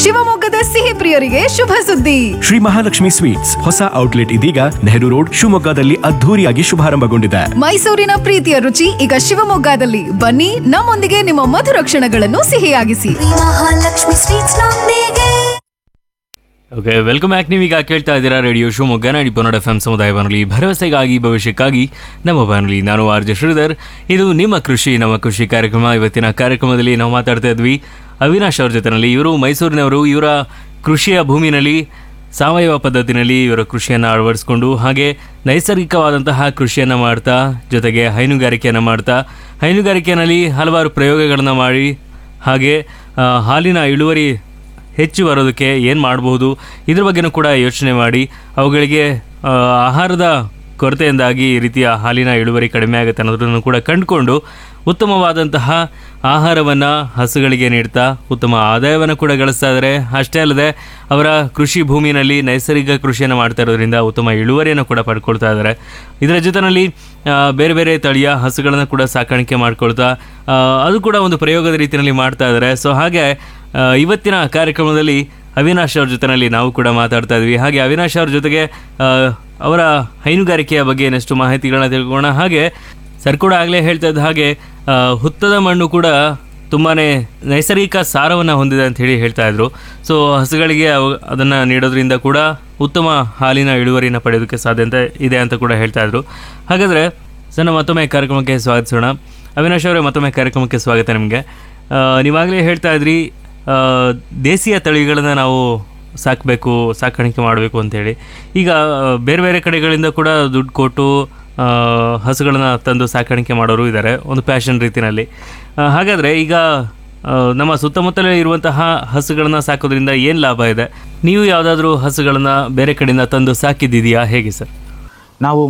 ಶಿವಮೊಗ್ಗದ ಸಿಹಿ ಪ್ರಿಯರಿಗೆ ಶುಭ ಸುದ್ದಿ. ಶ್ರೀ ಮಹಾಲಕ್ಷ್ಮಿ ಸ್ವೀಟ್ಸ್ ಹೊಸ ಔಟ್ಲೆಟ್ ಇದೀಗ ನೆಹರು ರೋಡ್ ಶಿವಮೊಗ್ಗದಲ್ಲಿ ಅದ್ಧೂರಿಯಾಗಿ ಶುಭಾರಂಭಗೊಂಡಿದೆ. ಮೈಸೂರಿನ ಪ್ರೀತಿಯ ರುಚಿ ಈಗ ಶಿವಮೊಗ್ಗದಲ್ಲಿ. ಬನ್ನಿ, ನಮ್ಮೊಂದಿಗೆ ನಿಮ್ಮ ಮಧುರ ಕ್ಷಣಗಳನ್ನು ಸಿಹಿಯಾಗಿಸಿ. ಮಹಾಲಕ್ಷ್ಮಿ ಸ್ವೀಟ್ಸ್ ನೊಂದಿಗೆ. Okay, welcome back. ನೀವೀಗ ಕೇಳ್ತಾ ಇದ್ದೀರಾ ರೇಡಿಯೋ ಶಿವಮೊಗ್ಗ 90.4 FM ಸಮುದಾಯ ಬಾನುಲಿ, ಭರವಸೆಗಾಗಿ ಭವಿಷ್ಯಕ್ಕಾಗಿ ನಮ್ಮ ಬಾನುಲಿ. ನಾನು ಆರ್.ಜೆ. ಶ್ರೀಧರ್. ಇದು ನಿಮ್ಮ ಕೃಷಿ ನಮ್ಮ ಕೃಷಿ ಕಾರ್ಯಕ್ರಮ. ಇವತ್ತಿನ ಕಾರ್ಯಕ್ರಮದಲ್ಲಿ ನಾವು ಮಾತಾಡ್ತಾ ಇದ್ವಿ ಅವಿನಾಶ್ ಅವ್ರ ಜೊತೆನಲ್ಲಿ. ಇವರು ಮೈಸೂರಿನವರು. ಇವರ ಕೃಷಿಯ ಭೂಮಿನಲ್ಲಿ ಸಾವಯವ ಪದ್ಧತಿನಲ್ಲಿ ಇವರ ಕೃಷಿಯನ್ನು ಅಳವಡಿಸ್ಕೊಂಡು ಹಾಗೆ ನೈಸರ್ಗಿಕವಾದಂತಹ ಕೃಷಿಯನ್ನು ಮಾಡ್ತಾ, ಜೊತೆಗೆ ಹೈನುಗಾರಿಕೆಯನ್ನು ಮಾಡ್ತಾ, ಹೈನುಗಾರಿಕೆಯಲ್ಲಿ ಹಲವಾರು ಪ್ರಯೋಗಗಳನ್ನು ಮಾಡಿ ಹಾಗೆ ಹಾಲಿನ ಇಳುವರಿ ಹೆಚ್ಚು ಬರೋದಕ್ಕೆ ಏನು ಮಾಡಬಹುದು ಇದ್ರ ಬಗ್ಗೆನೂ ಕೂಡ ಯೋಚನೆ ಮಾಡಿ, ಅವುಗಳಿಗೆ ಆಹಾರದ ಕೊರತೆಯಿಂದಾಗಿ ಈ ರೀತಿಯ ಹಾಲಿನ ಇಳುವರಿ ಕಡಿಮೆ ಆಗುತ್ತೆ ಅನ್ನೋದನ್ನು ಕೂಡ ಕಂಡುಕೊಂಡು ಉತ್ತಮವಾದಂತಹ ಆಹಾರವನ್ನು ಹಸುಗಳಿಗೆ ನೀಡ್ತಾ ಉತ್ತಮ ಆದಾಯವನ್ನು ಕೂಡ ಗಳಿಸ್ತಾ ಇದ್ದಾರೆ. ಅಷ್ಟೇ ಅಲ್ಲದೆ ಅವರ ಕೃಷಿ ಭೂಮಿಯಲ್ಲಿ ನೈಸರ್ಗಿಕ ಕೃಷಿಯನ್ನು ಮಾಡ್ತಾ ಇರೋದ್ರಿಂದ ಉತ್ತಮ ಇಳುವರಿಯನ್ನು ಕೂಡ ಪಡ್ಕೊಳ್ತಾ ಇದ್ದಾರೆ. ಇದರ ಜೊತೆಯಲ್ಲಿ ಬೇರೆ ಬೇರೆ ತಳಿಯ ಹಸುಗಳನ್ನು ಕೂಡ ಸಾಕಾಣಿಕೆ ಮಾಡ್ಕೊಳ್ತಾ ಅದು ಕೂಡ ಒಂದು ಪ್ರಯೋಗದ ರೀತಿಯಲ್ಲಿ ಮಾಡ್ತಾ ಇದ್ದಾರೆ. ಸೊ ಹಾಗೆ ಇವತ್ತಿನ ಕಾರ್ಯಕ್ರಮದಲ್ಲಿ ಅವಿನಾಶ್ ಅವ್ರ ಜೊತೆಯಲ್ಲಿ ನಾವು ಕೂಡ ಮಾತಾಡ್ತಾ ಇದ್ವಿ. ಹಾಗೆ ಅವಿನಾಶ್ ಅವ್ರ ಜೊತೆಗೆ ಅವರ ಹೈನುಗಾರಿಕೆಯ ಬಗ್ಗೆ ಇನ್ನಷ್ಟು ಮಾಹಿತಿಗಳನ್ನ ತಿಳ್ಕೊಳ್ಳೋಣ. ಹಾಗೆ ಸರ್ ಕೂಡ ಆಗಲೇ ಹೇಳ್ತಾ ಇದ್ದ ಹಾಗೆ ಹುತ್ತದ ಮಣ್ಣು ಕೂಡ ತುಂಬಾ ನೈಸರ್ಗಿಕ ಸಾರವನ್ನು ಹೊಂದಿದೆ ಅಂತ ಹೇಳಿ ಹೇಳ್ತಾ ಇದ್ರು. ಸೊ ಹಸುಗಳಿಗೆ ಅದನ್ನು ನೀಡೋದ್ರಿಂದ ಕೂಡ ಉತ್ತಮ ಹಾಲಿನ ಇಳುವರಿನ ಪಡೆಯೋದಕ್ಕೆ ಸಾಧ್ಯತೆ ಇದೆ ಅಂತ ಕೂಡ ಹೇಳ್ತಾ ಇದ್ರು. ಹಾಗಾದರೆ ಸರ್, ನಾವು ಮತ್ತೊಮ್ಮೆ ಕಾರ್ಯಕ್ರಮಕ್ಕೆ ಸ್ವಾಗತಿಸೋಣ. ಅವಿನಾಶ್ ಅವರೇ, ಮತ್ತೊಮ್ಮೆ ಕಾರ್ಯಕ್ರಮಕ್ಕೆ ಸ್ವಾಗತ ನಿಮಗೆ. ನೀವಾಗಲೇ ಹೇಳ್ತಾ ಇದ್ರಿ ದೇಸಿಯ ತಳಿಗಳನ್ನು ನಾವು ಸಾಕಾಣಿಕೆ ಮಾಡಬೇಕು ಅಂತೇಳಿ. ಈಗ ಬೇರೆ ಬೇರೆ ಕಡೆಗಳಿಂದ ಕೂಡ ದುಡ್ಡು ಕೊಟ್ಟು ಹಸುಗಳನ್ನು ತಂದು ಸಾಕಾಣಿಕೆ ಮಾಡೋರು ಇದ್ದಾರೆ, ಒಂದು ಪ್ಯಾಷನ್ ರೀತಿಯಲ್ಲಿ. ಹಾಗಾದರೆ ಈಗ ನಮ್ಮ ಸುತ್ತಮುತ್ತಲೇ ಇರುವಂತಹ ಹಸುಗಳನ್ನು ಸಾಕೋದ್ರಿಂದ ಏನು ಲಾಭ ಇದೆ? ನೀವು ಯಾವುದಾದ್ರೂ ಹಸುಗಳನ್ನು ಬೇರೆ ಕಡೆಯಿಂದ ತಂದು ಸಾಕಿದ್ದಿದೆಯಾ, ಹೇಗೆ ಸರ್? ನಾವು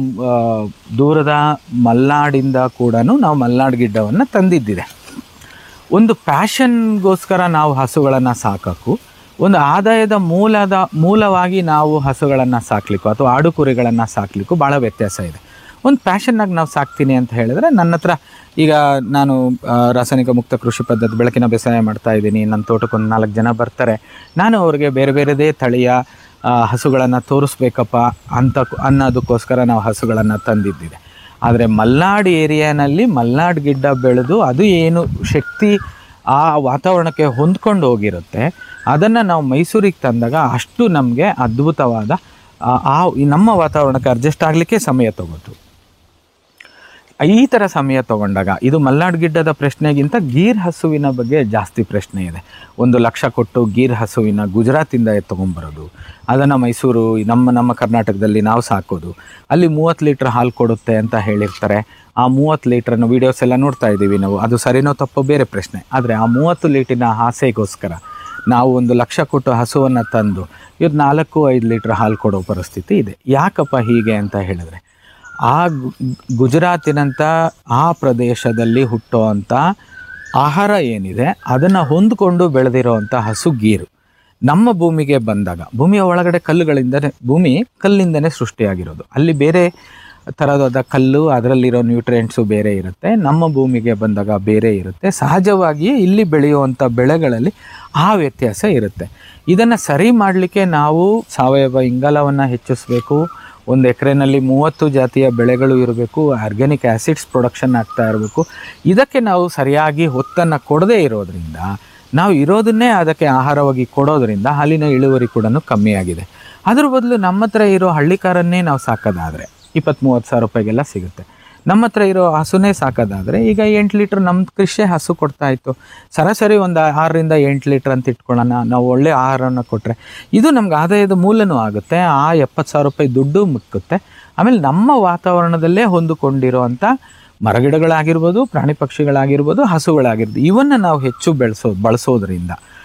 ದೂರದ ಮಲ್ನಾಡಿಂದ ಕೂಡ ನಾವು ಮಲ್ನಾಡು ಗಿಡ್ಡವನ್ನು ತಂದಿದ್ದಿದೆ. ಒಂದು ಪ್ಯಾಷನ್ಗೋಸ್ಕರ ನಾವು ಹಸುಗಳನ್ನು ಸಾಕೋಕ್ಕೂ ಒಂದು ಆದಾಯದ ಮೂಲವಾಗಿ ನಾವು ಹಸುಗಳನ್ನು ಸಾಕಲಿಕ್ಕೂ ಅಥವಾ ಆಡು ಕುರಿಗಳನ್ನು ಸಾಕಲಿಕ್ಕೂ ಭಾಳ ವ್ಯತ್ಯಾಸ ಇದೆ. ಒಂದು ಪ್ಯಾಷನ್ನಾಗಿ ನಾವು ಸಾಕ್ತೀನಿ ಅಂತ ಹೇಳಿದ್ರೆ, ನನ್ನ ಹತ್ರ ಈಗ ನಾನು ರಾಸಾಯನಿಕ ಮುಕ್ತ ಕೃಷಿ ಪದ್ಧತಿ ಬೆಳಕಿನ ಬೇಸಾಯ ಮಾಡ್ತಾಯಿದ್ದೀನಿ. ನನ್ನ ತೋಟಕ್ಕೊಂದು 4 ಜನ ಬರ್ತಾರೆ. ನಾನು ಅವ್ರಿಗೆ ಬೇರೆ ಬೇರೆದೇ ತಳಿಯ ಹಸುಗಳನ್ನು ತೋರಿಸ್ಬೇಕಪ್ಪ ಅನ್ನೋದಕ್ಕೋಸ್ಕರ ನಾವು ಹಸುಗಳನ್ನು ತಂದಿದ್ದಿದೆ. ಆದರೆ ಮಲ್ನಾಡು ಏರಿಯಾನಲ್ಲಿ ಮಲ್ನಾಡು ಗಿಡ್ಡ ಬೆಳೆದು ಅದು ಏನು ಶಕ್ತಿ ಆ ವಾತಾವರಣಕ್ಕೆ ಹೊಂದ್ಕೊಂಡು ಹೋಗಿರುತ್ತೆ, ಅದನ್ನು ನಾವು ಮೈಸೂರಿಗೆ ತಂದಾಗ ಅಷ್ಟು ನಮಗೆ ಅದ್ಭುತವಾದ ನಮ್ಮ ವಾತಾವರಣಕ್ಕೆ ಅಡ್ಜಸ್ಟ್ ಆಗಲಿಕ್ಕೆ ಸಮಯ ತಗೋತು. ಈ ಥರ ಸಮಯ ತಗೊಂಡಾಗ ಇದು ಮಲ್ನಾಡು ಗಿಡ್ಡದ ಪ್ರಶ್ನೆಗಿಂತ ಗೀರ್ ಹಸುವಿನ ಬಗ್ಗೆ ಜಾಸ್ತಿ ಪ್ರಶ್ನೆ ಇದೆ. 1 ಲಕ್ಷ ಕೊಟ್ಟು ಗೀರ್ ಹಸುವಿನ ಗುಜರಾತಿಂದ ತೊಗೊಂಬರೋದು, ಅದನ್ನು ಮೈಸೂರು ನಮ್ಮ ಕರ್ನಾಟಕದಲ್ಲಿ ನಾವು ಸಾಕೋದು. ಅಲ್ಲಿ 30 ಲೀಟ್ರ್ ಹಾಲು ಕೊಡುತ್ತೆ ಅಂತ ಹೇಳಿರ್ತಾರೆ. ಆ 30 ಲೀಟ್ರನ್ನು ವೀಡಿಯೋಸ್ ಎಲ್ಲ ನೋಡ್ತಾ ಇದ್ದೀವಿ ನಾವು. ಅದು ಸರಿನೋ ತಪ್ಪೋ ಬೇರೆ ಪ್ರಶ್ನೆ. ಆದರೆ ಆ 30 ಲೀಟ್ರಿನ ಆಸೆಗೋಸ್ಕರ ನಾವು 1 ಲಕ್ಷ ಕೊಟ್ಟು ಹಸುವನ್ನು ತಂದು ಇವತ್ತು 4-5 ಲೀಟ್ರ್ ಹಾಲು ಕೊಡೋ ಪರಿಸ್ಥಿತಿ ಇದೆ. ಯಾಕಪ್ಪ ಹೀಗೆ ಅಂತ ಹೇಳಿದ್ರೆ, ಆ ಗುಜರಾತಿನಂಥ ಆ ಪ್ರದೇಶದಲ್ಲಿ ಹುಟ್ಟುವಂಥ ಆಹಾರ ಏನಿದೆ ಅದನ್ನು ಹೊಂದಿಕೊಂಡು ಬೆಳೆದಿರೋವಂಥ ಹಸು ಗೀರು ನಮ್ಮ ಭೂಮಿಗೆ ಬಂದಾಗ, ಭೂಮಿಯ ಒಳಗಡೆ ಭೂಮಿ ಕಲ್ಲಿಂದನೇ ಸೃಷ್ಟಿಯಾಗಿರೋದು. ಅಲ್ಲಿ ಬೇರೆ ಥರದಾದ ಕಲ್ಲು, ಅದರಲ್ಲಿರೋ ನ್ಯೂಟ್ರಿಯೆಂಟ್ಸು ಬೇರೆ ಇರುತ್ತೆ. ನಮ್ಮ ಭೂಮಿಗೆ ಬಂದಾಗ ಬೇರೆ ಇರುತ್ತೆ. ಸಹಜವಾಗಿಯೇ ಇಲ್ಲಿ ಬೆಳೆಯುವಂಥ ಬೆಳೆಗಳಲ್ಲಿ ಆ ವ್ಯತ್ಯಾಸ ಇರುತ್ತೆ. ಇದನ್ನು ಸರಿ ಮಾಡಲಿಕ್ಕೆ ನಾವು ಸಾವಯವ ಇಂಗಾಲವನ್ನು ಹೆಚ್ಚಿಸಬೇಕು. 1 ಎಕರೆನಲ್ಲಿ 30 ಜಾತಿಯ ಬೆಳೆಗಳು ಇರಬೇಕು. ಆರ್ಗ್ಯಾನಿಕ್ ಆ್ಯಸಿಡ್ಸ್ ಪ್ರೊಡಕ್ಷನ್ ಆಗ್ತಾ ಇರಬೇಕು. ಇದಕ್ಕೆ ನಾವು ಸರಿಯಾಗಿ ಹೊತ್ತನ್ನು ಕೊಡದೇ ಇರೋದ್ರಿಂದ, ನಾವು ಇರೋದನ್ನೇ ಅದಕ್ಕೆ ಆಹಾರವಾಗಿ ಕೊಡೋದ್ರಿಂದ ಹಾಲಿನ ಇಳುವರಿ ಕೂಡ ಕಮ್ಮಿಯಾಗಿದೆ. ಅದ್ರ ಬದಲು ನಮ್ಮ ಹತ್ರ ಇರೋ ಹಳ್ಳಿಕಾರನ್ನೇ ನಾವು ಸಾಕೋದಾದರೆ 20-30 ಸಾವಿರ ರೂಪಾಯಿಗೆಲ್ಲ ಸಿಗುತ್ತೆ. ನಮ್ಮ ಹತ್ರ ಇರೋ ಹಸುನೇ ಸಾಕೋದಾದರೆ ಈಗ 8 ಲೀಟ್ರ್ ನಮ್ಮ ಕೃಷಿ ಹಸು ಕೊಡ್ತಾಯಿತ್ತು. ಸರಾಸರಿ ಒಂದು 6-8 ಲೀಟ್ರ್ ಅಂತ ಇಟ್ಕೊಳ್ಳೋಣ. ನಾವು ಒಳ್ಳೆ ಆಹಾರವನ್ನು ಕೊಟ್ಟರೆ ಇದು ನಮ್ಗೆ ಆದಾಯದ ಮೂಲನೂ ಆಗುತ್ತೆ. ಆ 70 ಸಾವಿರ ರೂಪಾಯಿ ದುಡ್ಡು ಮುಕ್ಕುತ್ತೆ. ಆಮೇಲೆ ನಮ್ಮ ವಾತಾವರಣದಲ್ಲೇ ಹೊಂದಿಕೊಂಡಿರೋ ಅಂಥ ಮರಗಿಡಗಳಾಗಿರ್ಬೋದು, ಪ್ರಾಣಿ ಪಕ್ಷಿಗಳಾಗಿರ್ಬೋದು, ಹಸುಗಳಾಗಿರ್ಬೋದು, ಇವನ್ನು ನಾವು ಹೆಚ್ಚು ಬಳಸೋದ್ರಿಂದ